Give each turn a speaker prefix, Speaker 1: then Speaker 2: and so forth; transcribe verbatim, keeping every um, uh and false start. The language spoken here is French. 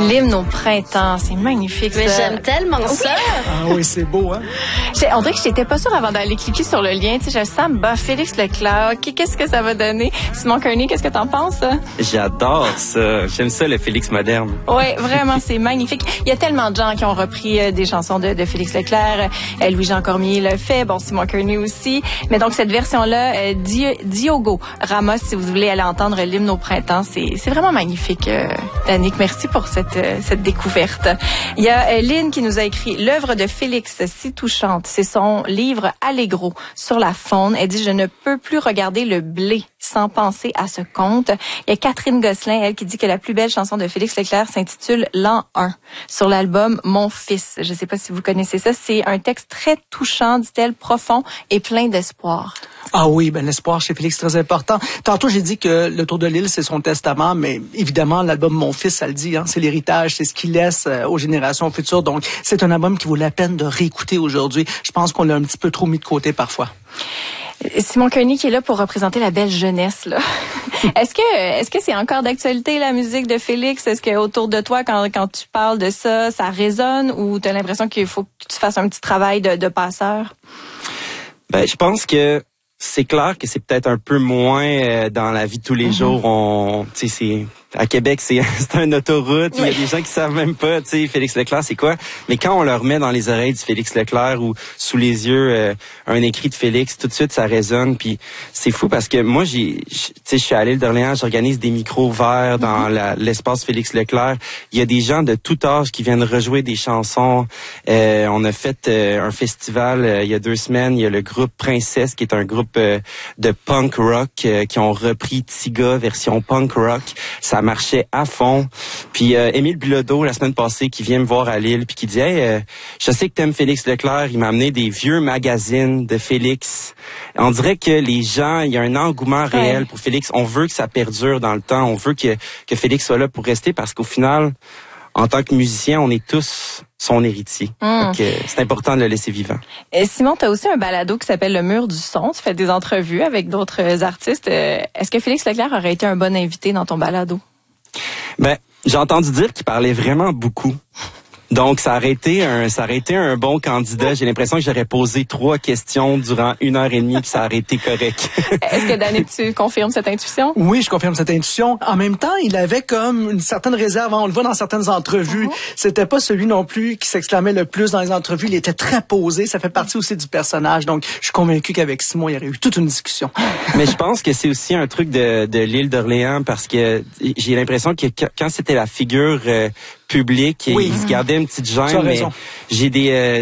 Speaker 1: L'hymne au printemps, c'est magnifique.
Speaker 2: Mais
Speaker 1: ça.
Speaker 2: j'aime tellement ça.
Speaker 3: Ah oui, c'est beau, hein?
Speaker 1: J'ai- On dirait que j'étais pas sûre avant d'aller cliquer sur le lien. Tu sais, je sens, bah, Félix Leclerc, OK, qu'est-ce que ça va donner? Simon Kearney, qu'est-ce que t'en penses?
Speaker 4: J'adore ça. J'aime ça, le Félix moderne.
Speaker 1: Oui, vraiment, c'est magnifique. Il y a tellement de gens qui ont repris euh, des chansons de, de Félix Leclerc. Euh, Louis-Jean Cormier le fait. Bon, Simon Kearney aussi. Mais donc, cette version-là, euh, Di- Diogo Ramos, si vous voulez aller entendre l'hymne au printemps, c'est, c'est vraiment magnifique, euh, Danick. Merci pour cette, euh, cette découverte. Il y a euh, Lynn qui nous a écrit l'œuvre de Félix, si touchante. C'est son livre Allegro sur la faune. Elle dit, je ne peux plus regarder le blé sans penser à ce conte. Il y a Catherine Gosselin, elle, qui dit que la plus belle chanson de Félix Leclerc s'intitule L'an un sur l'album Mon fils. Je ne sais pas si vous connaissez ça. C'est un texte très touchant, dit-elle, profond et plein d'espoir.
Speaker 3: Ah oui, ben l'espoir chez Félix, très important. Tantôt, j'ai dit que Le Tour de l'île, c'est son testament, mais évidemment, l'album Mon fils, ça le dit, hein, c'est l'héritage, c'est ce qu'il laisse euh, aux générations futures. Donc, c'est un album qui vaut la peine de réécouter aujourd'hui. Je pense qu'on l'a un petit peu trop mis de côté parfois.
Speaker 1: Simon Kearney qui est là pour représenter la belle jeunesse, là. Est-ce que est-ce que c'est encore d'actualité, la musique de Félix? Est-ce que autour de toi, quand, quand tu parles de ça, ça résonne ou tu as l'impression qu'il faut que tu fasses un petit travail de, de passeur?
Speaker 4: Ben, je pense que c'est clair que c'est peut-être un peu moins euh, dans la vie de tous les mm-hmm. jours. On, tu sais, c'est à Québec, c'est c'est une autoroute. Il oui. y a des gens qui savent même pas, tu sais, Félix Leclerc, c'est quoi. Mais quand on leur met dans les oreilles du Félix Leclerc ou sous les yeux euh, un écrit de Félix, tout de suite ça résonne. Puis c'est fou parce que moi, j'ai, tu sais, je suis à l'île d'Orléans, j'organise des micros verts dans la, l'espace Félix Leclerc. Il y a des gens de tout âge qui viennent rejouer des chansons. Euh, on a fait euh, un festival euh, il y a deux semaines. Il y a le groupe Princesse qui est un groupe euh, de punk rock euh, qui ont repris Tiga version punk rock. Ça marchait à fond. Puis euh, Émile Bilodeau, la semaine passée, qui vient me voir à Lille, puis qui dit hey, euh, je sais que t'aimes Félix Leclerc, il m'a amené des vieux magazines de Félix. On dirait que les gens, il y a un engouement réel ouais. pour Félix. On veut que ça perdure dans le temps. On veut que, que Félix soit là pour rester parce qu'au final, en tant que musicien, on est tous son héritier. Mmh. Donc, euh, c'est important de le laisser vivant.
Speaker 1: Et Simon, tu as aussi un balado qui s'appelle Le Mur du son. Tu fais des entrevues avec d'autres artistes. Est-ce que Félix Leclerc aurait été un bon invité dans ton balado?
Speaker 4: Ben, j'ai entendu dire qu'il parlait vraiment beaucoup. Donc, ça aurait été un, ça aurait été un bon candidat. J'ai l'impression que j'aurais posé trois questions durant une heure et demie, puis ça aurait été correct.
Speaker 1: Est-ce que, Danick, tu confirmes cette intuition?
Speaker 3: Oui, je confirme cette intuition. En même temps, il avait comme une certaine réserve. On le voit dans certaines entrevues. Uh-huh. C'était pas celui non plus qui s'exclamait le plus dans les entrevues. Il était très posé. Ça fait partie aussi du personnage. Donc, je suis convaincu qu'avec Simon, il y aurait eu toute une discussion.
Speaker 4: Mais je pense que c'est aussi un truc de, de l'île d'Orléans parce que j'ai l'impression que quand c'était la figure euh, publique, oui. il se gardait une petite gêne. Mais j'ai des... Euh,